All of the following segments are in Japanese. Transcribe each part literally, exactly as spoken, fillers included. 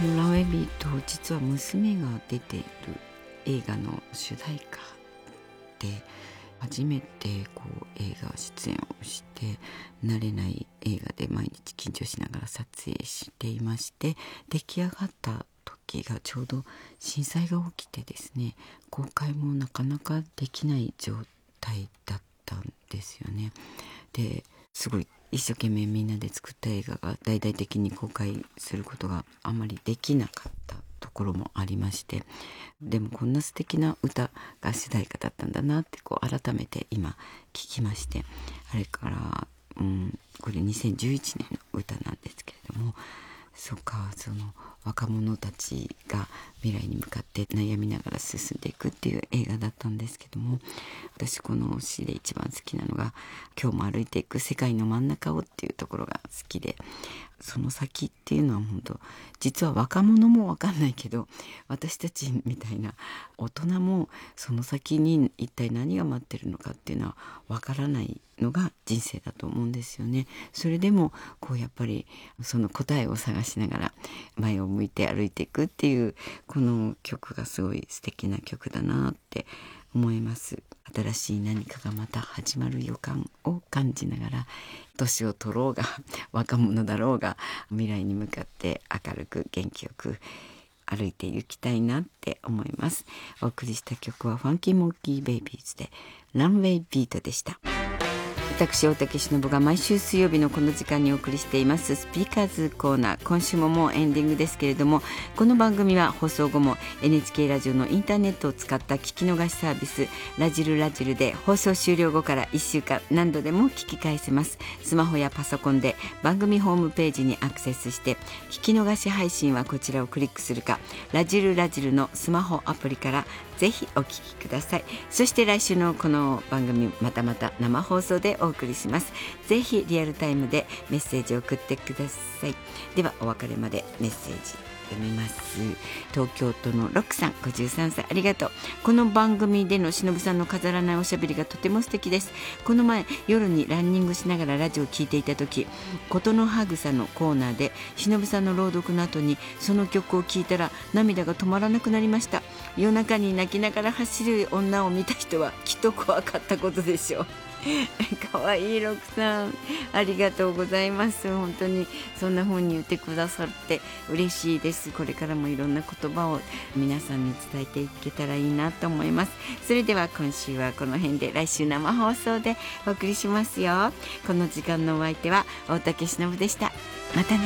ランウェイビート、実は娘が出ている映画の主題歌で初めてこう映画出演をして、慣れない映画で毎日緊張しながら撮影していまして、出来上がった時がちょうど震災が起きてですね、公開もなかなかできない状態だったんですよね。ですごい一生懸命みんなで作った映画が大々的に公開することがあまりできなかったところもありまして、でもこんな素敵な歌が主題歌だったんだなってこう改めて今聞きまして、あれから、うん、これにせんじゅういちねんの歌なんですけれども、そうか、その若者たちが未来に向かって悩みながら進んでいくっていう映画だったんですけども、私この詩で一番好きなのが今日も歩いていく世界の真ん中をっていうところが好きで、その先っていうのは本当実は若者も分かんないけど、私たちみたいな大人もその先に一体何が待ってるのかっていうのは分からないのが人生だと思うんですよね。それでもこうやっぱりその答えを探しながら前を向いて歩いていくっていうこの曲がすごい素敵な曲だなって思います。新しい何かがまた始まる予感を感じながら、年を取ろうが若者だろうが未来に向かって明るく元気よく歩いて行きたいなって思います。お送りした曲はファンキーモンキーベイビーズでランウェイビートでした。私大竹しのぶが毎週水曜日のこの時間にお送りしていますスピーカーズコーナー、今週ももうエンディングですけれども、この番組は放送後も エヌエイチケー ラジオのインターネットを使った聞き逃しサービスラジルラジルで放送終了後からいっしゅうかん何度でも聞き返せます。スマホやパソコンで番組ホームページにアクセスして聞き逃し配信はこちらをクリックするか、ラジルラジルのスマホアプリからぜひお聞きください。そして来週のこの番組またまた生放送でお送りします。ぜひリアルタイムでメッセージを送ってください。ではお別れまでメッセージ読みます。東京都のロックさんごじゅうさんさい、ありがとう。この番組でのしのぶさんの飾らないおしゃべりがとても素敵です。この前夜にランニングしながらラジオを聞いていた時、ことのはぐさのコーナーでしのぶさんの朗読の後にその曲を聞いたら涙が止まらなくなりました。夜中に泣きながら走る女を見た人はきっと怖かったことでしょう。かわいいロクさん、ありがとうございます。本当にそんな風に言ってくださって嬉しいです。これからもいろんな言葉を皆さんに伝えていけたらいいなと思います。それでは今週はこの辺で、来週生放送でお送りしますよ。この時間のお相手は大竹しのぶでした。またね。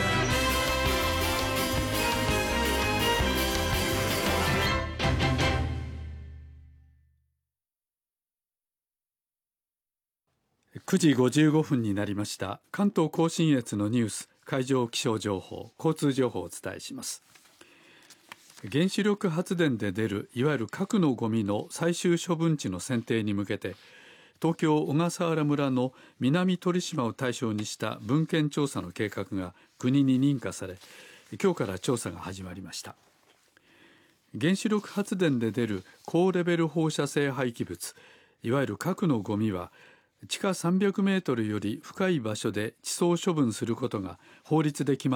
くじごじゅうごふんになりました。関東甲信越のニュース、海上気象情報、交通情報をお伝えします。原子力発電で出るいわゆる核のゴミの最終処分地の選定に向けて、東京小笠原村の南鳥島を対象にした文献調査の計画が国に認可され、今日から調査が始まりました。原子力発電で出る高レベル放射性廃棄物、いわゆる核のゴミは地下さんびゃくメートルより深い場所で地層処分することが法律で決ま